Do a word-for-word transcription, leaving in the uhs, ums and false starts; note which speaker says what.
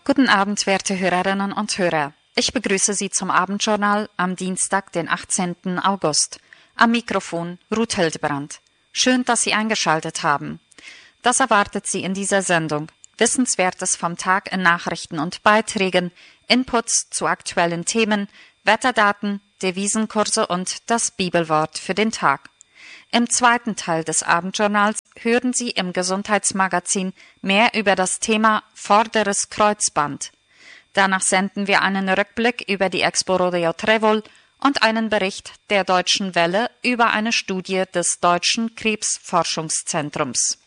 Speaker 1: Guten Abend, werte Hörerinnen und Hörer. Ich begrüße Sie zum Abendjournal am Dienstag, den achtzehnten August. Am Mikrofon Ruth Hildebrand. Schön, dass Sie eingeschaltet haben. Das erwartet Sie in dieser Sendung. Wissenswertes vom Tag in Nachrichten und Beiträgen, Inputs zu aktuellen Themen, Wetterdaten, Devisenkurse und das Bibelwort für den Tag. Im zweiten Teil des Abendjournals hören Sie im Gesundheitsmagazin mehr über das Thema vorderes Kreuzband. Danach senden wir einen Rückblick über die Expo Rodeo Trevol und einen Bericht der Deutschen Welle über eine Studie des Deutschen Krebsforschungszentrums.